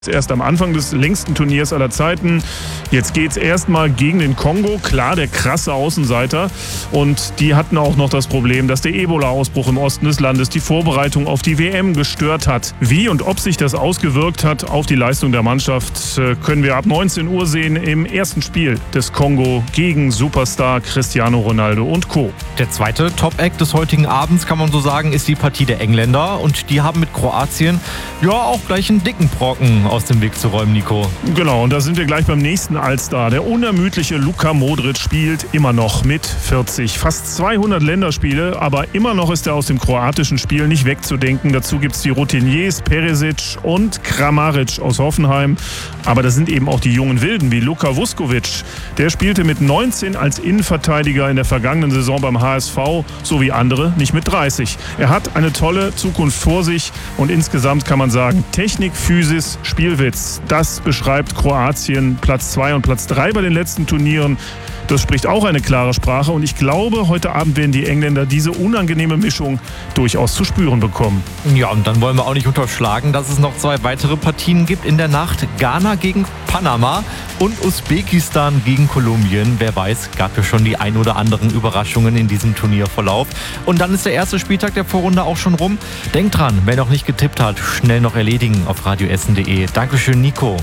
Erst am Anfang des längsten Turniers aller Zeiten. Jetzt geht's erstmal gegen den Kongo. Klar, der krasse Außenseiter. Und die hatten auch noch das Problem, dass der Ebola-Ausbruch im Osten des Landes die Vorbereitung auf die WM gestört hat. Wie und ob sich das ausgewirkt hat auf die Leistung der Mannschaft, können wir ab 19 Uhr sehen im ersten Spiel des Kongo gegen Superstar Cristiano Ronaldo und Co. Der zweite Top-Act des heutigen Abends, kann man so sagen, ist die Partie der Engländer. Und die haben mit Kroatien ja auch gleich einen dicken Brocken aus dem Weg zu räumen, Nico. Genau, und da sind wir gleich beim nächsten Allstar. Der unermüdliche Luka Modric spielt immer noch mit 40. Fast 200 Länderspiele, aber immer noch ist er aus dem kroatischen Spiel nicht wegzudenken. Dazu gibt es die Routiniers Perisic und Kramaric aus Hoffenheim. Aber da sind eben auch die jungen Wilden wie Luka Vuskovic. Der spielte mit 19 als Innenverteidiger in der vergangenen Saison beim HSV, so wie andere nicht mit 30. Er hat eine tolle Zukunft vor sich und insgesamt kann man sagen, Technik, Physis, Spielwitz. Das beschreibt Kroatien Platz 2 und Platz 3 bei den letzten Turnieren. Das spricht auch eine klare Sprache und ich glaube, heute Abend werden die Engländer diese unangenehme Mischung durchaus zu spüren bekommen. Ja, und dann wollen wir auch nicht unterschlagen, dass es noch 2 weitere Partien gibt in der Nacht. Ghana gegen Panama und Usbekistan gegen Kolumbien. Wer weiß, gab ja schon die ein oder anderen Überraschungen in diesem Turnierverlauf. Und dann ist der erste Spieltag der Vorrunde auch schon rum. Denkt dran, wer noch nicht getippt hat, schnell noch erledigen auf radioessen.de. Dankeschön, Nico.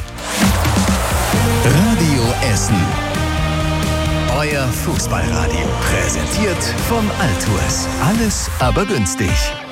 Radio Essen. Euer Fußballradio. Präsentiert von Altours. Alles aber günstig.